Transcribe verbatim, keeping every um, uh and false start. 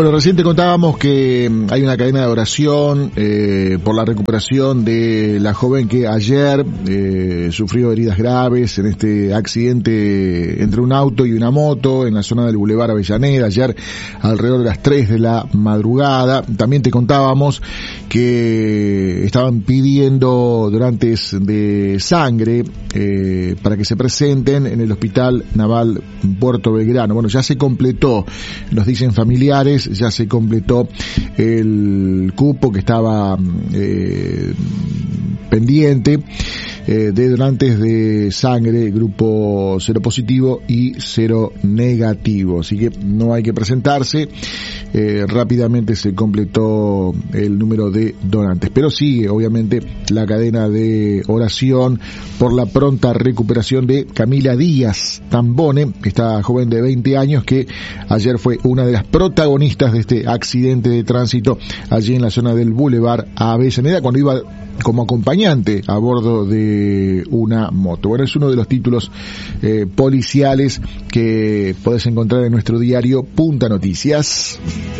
Bueno, recién te contábamos que hay una cadena de oración eh, por la recuperación de la joven que ayer eh, sufrió heridas graves en este accidente entre un auto y una moto en la zona del Boulevard Avellaneda, ayer alrededor de las tres de la madrugada. También te contábamos que estaban pidiendo donantes de sangre eh, para que se presenten en el Hospital Naval Puerto Belgrano. Bueno, ya se completó, nos dicen familiares, ya se completó el cupo que estaba eh, pendiente eh, de donantes de sangre, grupo cero positivo y cero negativo, así que no hay que presentarse. Eh, rápidamente se completó el número de donantes, pero sigue obviamente la cadena de oración por la pronta recuperación de Camila Díaz Tambone, esta joven de veinte años que ayer fue una de las protagonistas de este accidente de tránsito allí en la zona del Boulevard Avellaneda cuando iba como acompañante a bordo de una moto. Bueno, es uno de los títulos eh, policiales que podés encontrar en nuestro diario Punta Noticias.